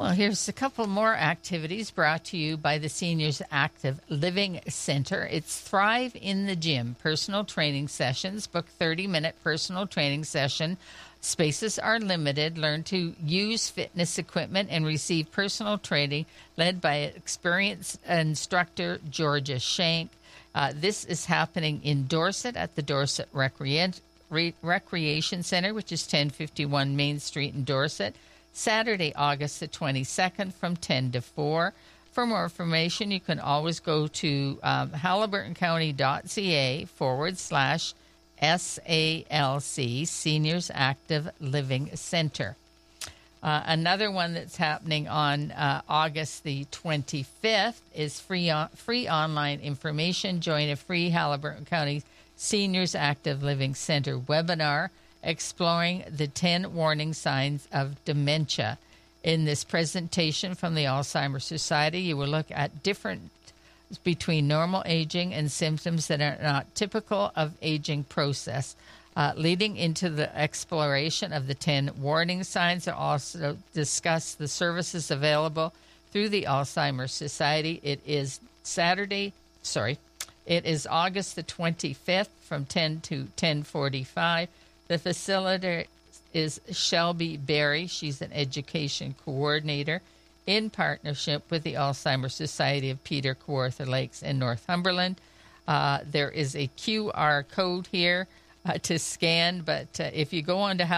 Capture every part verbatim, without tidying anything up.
Well, here's a couple more activities brought to you by the Seniors Active Living Center. It's Thrive in the Gym, personal training sessions. Book thirty-minute personal training session. Spaces are limited. Learn to use fitness equipment and receive personal training led by experienced instructor Georgia Shank. Uh, this is happening in Dorset at the Dorset Recre- Re- Recreation Center, which is ten fifty-one Main Street in Dorset. Saturday, August the twenty-second from ten to four. For more information, you can always go to um, halliburtoncounty.ca forward slash S A L C, Seniors Active Living Center. Uh, another one that's happening on uh, August the twenty-fifth is free on, free online information. Join a free Halliburton County Seniors Active Living Center webinar exploring the ten warning signs of dementia. In this presentation from the Alzheimer's Society, you will look at different between normal aging and symptoms that are not typical of aging process. Uh, leading into the exploration of the ten warning signs, will also discuss the services available through the Alzheimer's Society. It is Saturday, sorry, it is August the twenty-fifth from ten to ten forty-five. The facilitator is Shelby Berry. She's an education coordinator in partnership with the Alzheimer's Society of Peter Kawartha Lakes in Northumberland. Uh, there is a Q R code here uh, to scan, but uh, if you go on to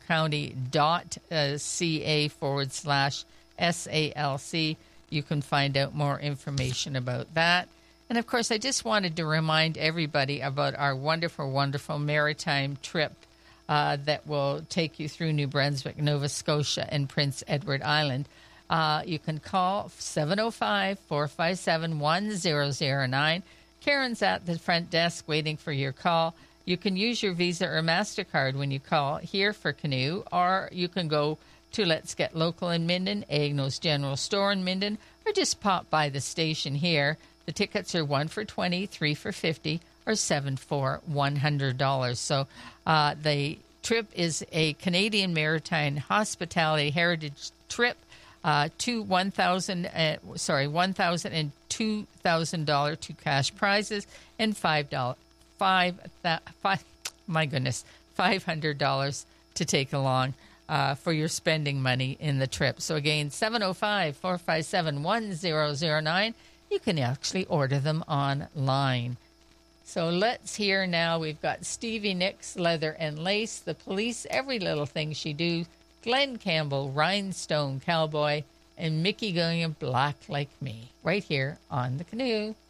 halliburtoncounty.ca forward slash S A L C, you can find out more information about that. And, of course, I just wanted to remind everybody about our wonderful, wonderful maritime trip uh, that will take you through New Brunswick, Nova Scotia, and Prince Edward Island. Uh, you can call seven oh five, four five seven, one oh oh nine. Karen's at the front desk waiting for your call. You can use your Visa or MasterCard when you call here for Canoe, or you can go to Let's Get Local in Minden, Agnos General Store in Minden, or just pop by the station here. The tickets are one for twenty, three for fifty, or seven for one hundred dollars. So uh, the trip is a Canadian Maritime Hospitality Heritage trip. Uh, to one thousand, uh, sorry, one thousand and two thousand dollars to cash prizes, and five dollars, five, that, five, my goodness, five hundred dollars to take along uh, for your spending money in the trip. So again, seven oh five, four five seven, one oh oh nine. You can actually order them online. So let's hear now. We've got Stevie Nicks, Leather and Lace, The Police, Every Little Thing She Do, Glenn Campbell, Rhinestone Cowboy, and Mickey Gilliam, Black Like Me, right here on The Canoe.